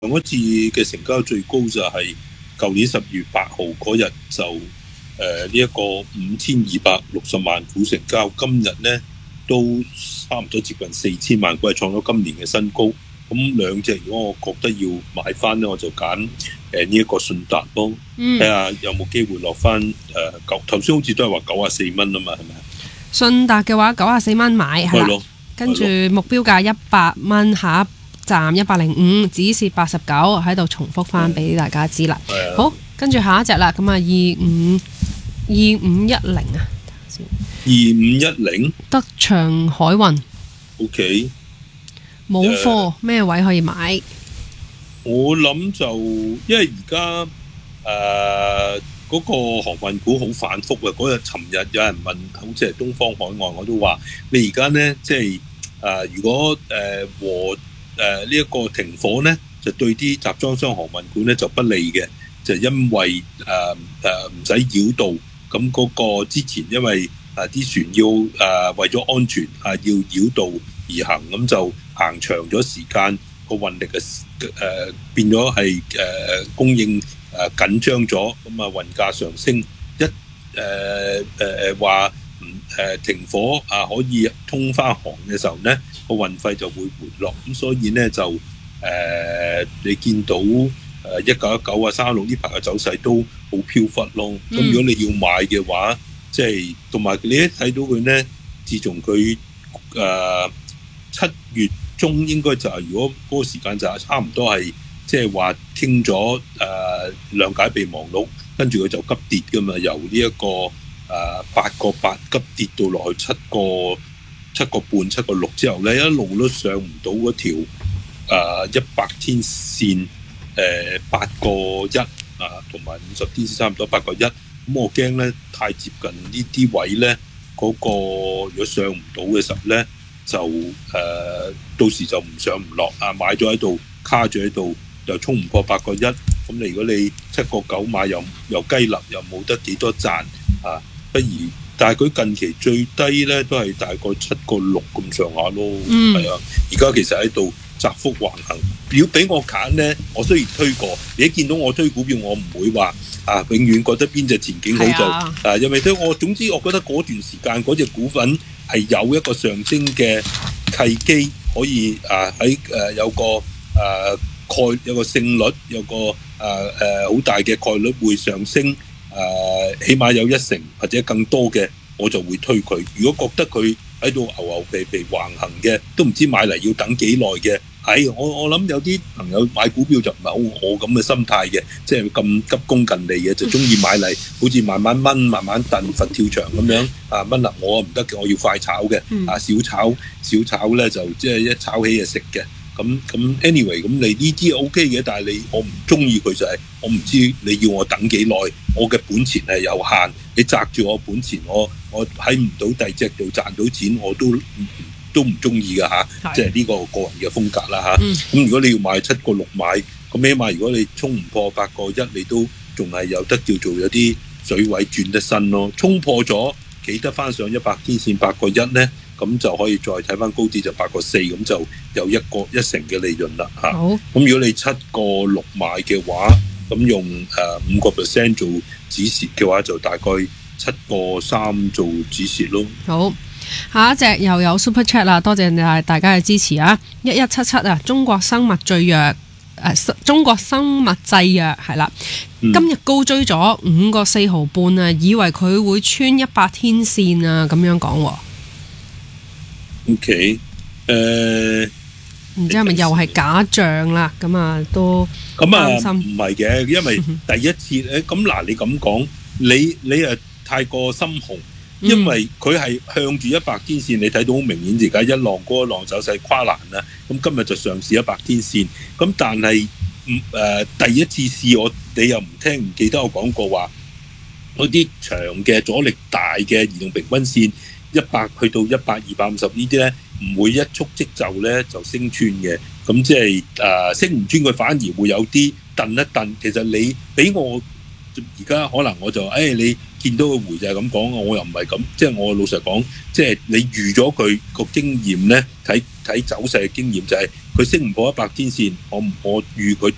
上一次嘅成交最高就係舊年10月8號嗰日就呢一個5260萬股成交，今日呢都差唔多接近4000萬股，係創咗今年嘅新高。咁兩隻如果我覺得要買翻呢，我就揀呢一個信達咯，睇下有冇機會落翻頭先好似都係話94蚊啊嘛，係咪？ 信達嘅話94蚊買係啦，跟住目標價100蚊，下一站105，止蝕89，喺度重複翻俾大家知啦。好，跟住下一隻啦，咁啊2510啊 ，2510 德祥海運 ，OK， 冇貨咩位可以買？ 我諗就因為而家嗰個航運股好反覆啊！尋日有人問，好似係東方海外，我都話你而家呢，即係如果和呢一個停火呢，就對啲集裝箱航運股呢就不利嘅，就因為唔使繞道，咁嗰個之前因為啲船要為咗安全要繞道而行，咁就行長咗時間，個運力變咗係供應緊張咗，咁運價上升，話停火可以通翻航嘅時候呢，個運費就會回落，咁所以呢，就你見到191936呢排嘅走勢都好飄忽咯。咁如果你要買嘅話，即係同埋你一睇到佢呢，自從佢7月中應該就係如果嗰個時間就係差唔多係即係話傾咗諒解備忘錄，跟住佢就急跌噶嘛，由呢一個8個8急跌到落去7個半7個6之後咧，一路都上唔到嗰條100天線8個1同埋50天線差唔多8個1，咁我驚咧太接近呢啲位咧，嗰個如果上唔到嘅時候咧，就到時就唔上唔落買咗喺度卡住喺度，又衝唔破8個1，咁你如果你7個9買又雞肋，又冇得幾多賺不如，但係佢近期最低咧都係大概7個6咁上下咯，係而家其實喺度窄幅橫行。如果俾我揀咧，我雖然推過，你一見到我推股票，我唔會話永遠覺得邊隻前景好做因為總之我覺得嗰段時間嗰隻股份係有一個上升嘅契機，可以喺有個有個勝率，有個好大嘅概率會上升，起碼有1成或者更多嘅，我就會推佢。如果覺得佢喺度牛皮橫行嘅，都唔知買嚟要等幾耐嘅，我諗有啲朋友買股票就唔係好我咁嘅心態嘅，即係咁急功近利嘅，就中意買嚟好似慢慢掹、慢慢燉、佛跳牆咁樣掹啦。我唔得嘅，我要快炒嘅，小炒咧就即係一炒起就食嘅。咁 anyway 咁你呢啲 OK 嘅，但係我唔中意佢就係我唔知你要我等幾耐，我嘅本錢係有限，你擲住我本錢，我喺唔到第二隻度賺到錢，我都唔中意㗎即係呢個個人嘅風格啦咁如果你要買7個6買，咁起碼如果你衝唔破8個1，你都仲係有得叫做有啲水位轉得身咯。衝破咗企得翻上100天線8個1呢，咁就可以再睇翻高啲就8個4，咁就有1成嘅利潤啦咁如果你7個6買嘅話，咁用5% 做止蝕嘅話，就大概7個3做止蝕咯。 好，下一隻又有 Super Chat 啦，多謝大家嘅支持1177中國生物製藥中國生物製藥係啦，今日高追咗5個4毫半以為佢會穿100天線咁樣講 OK， 唔知係咪又係假象啦？咁都擔心。 唔係嘅，因為第一次咧，咁你咁講，你太過心紅，因為佢係向住100天線，你睇到好明顯，而家一浪嗰一浪走勢跨欄啦。咁今日就上試100天線，咁但係第一次試你又唔聽唔記得我講過話，嗰啲長嘅阻力大嘅移動平均線100去到100、250呢啲咧，唔會一觸即就咧就升穿嘅。咁即係升唔穿佢，反而會有啲頓一頓。其實你俾我而家可能我就你見到個回就係咁講，我又唔係咁。即係我老實講，即係你預咗佢個經驗咧，睇走勢嘅經驗就係佢升唔破100天線，我預佢